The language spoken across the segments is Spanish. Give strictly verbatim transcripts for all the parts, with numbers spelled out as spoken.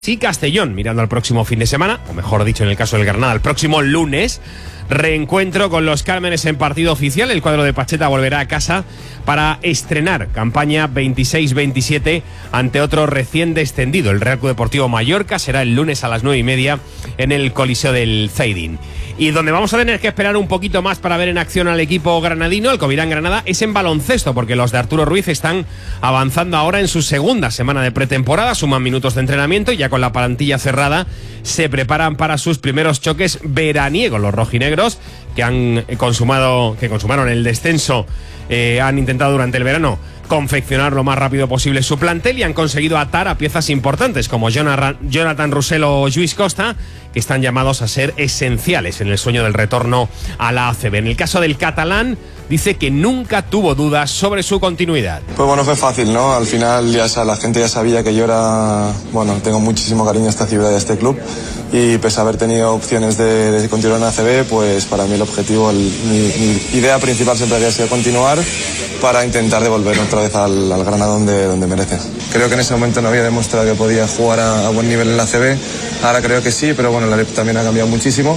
Sí, Castellón, mirando al próximo fin de semana, o mejor dicho, en el caso del Granada, el próximo lunes, reencuentro con los Cármenes en partido oficial. El cuadro de Pacheta volverá a casa para estrenar campaña veintiséis veintisiete ante otro recién descendido. El Real Club Deportivo Mallorca será el lunes a las nueve y media en el Coliseo del Zaidín. Y donde vamos a tener que esperar un poquito más para ver en acción al equipo granadino, el Covirán Granada, es en baloncesto, porque los de Arturo Ruiz están avanzando ahora en su segunda semana de pretemporada, suman minutos de entrenamiento y ya con la plantilla cerrada se preparan para sus primeros choques veraniegos. Los rojinegros que han consumado, que consumaron el descenso, eh, han intentado durante el verano confeccionar lo más rápido posible su plantel y han conseguido atar a piezas importantes como Jonathan Roussel o Lluís Costa, que están llamados a ser esenciales en el sueño del retorno a la A C B. En el caso del catalán, dice que nunca tuvo dudas sobre su continuidad. Pues bueno, fue fácil, ¿no? Al final ya la gente ya sabía que yo era, bueno, tengo muchísimo cariño a esta ciudad y a este club, y pese a haber tenido opciones de, de continuar en A C B, pues para mí el objetivo, el, mi, mi idea principal siempre había sido continuar para intentar devolver otra vez al, al Granada donde, donde merece. Creo que en ese momento no había demostrado que podía jugar a, a buen nivel en la A C B, ahora creo que sí, pero bueno, la Alep también ha cambiado muchísimo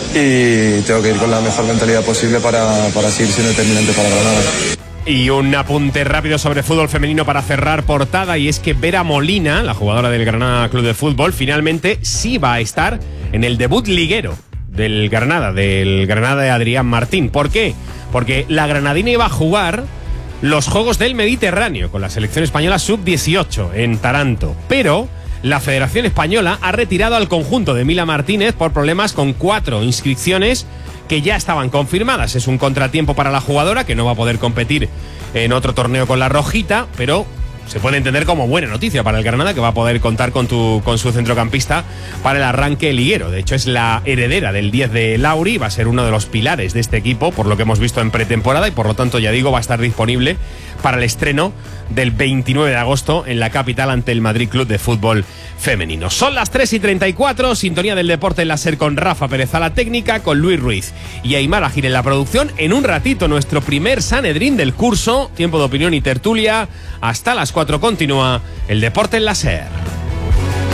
y tengo que ir con la mejor mentalidad posible para, para seguir siendo determinante para Granada. Y un apunte rápido sobre fútbol femenino para cerrar portada, y es que Vera Molina, la jugadora del Granada Club de Fútbol, finalmente sí va a estar en el debut liguero del Granada, del Granada de Adrián Martín. ¿Por qué? Porque la granadina iba a jugar los Juegos del Mediterráneo con la selección española sub dieciocho en Taranto, pero la Federación Española ha retirado al conjunto de Mila Martínez por problemas con cuatro inscripciones que ya estaban confirmadas. Es un contratiempo para la jugadora, que no va a poder competir en otro torneo con la rojita, pero se puede entender como buena noticia para el Granada, que va a poder contar con, tu, con su centrocampista para el arranque liguero. De hecho, es la heredera del diez de Lauri, va a ser uno de los pilares de este equipo, por lo que hemos visto en pretemporada, y por lo tanto, ya digo, va a estar disponible para el estreno del veintinueve de agosto en la capital ante el Madrid Club de Fútbol Femenino. Son las tres y treinta y cuatro, sintonía del deporte en la SER con Rafa Pérez a la técnica, con Luis Ruiz y Aymar Agir en la producción. En un ratito, nuestro primer Sanedrín del curso, tiempo de opinión y tertulia. Hasta las cuatro continúa el deporte en la SER.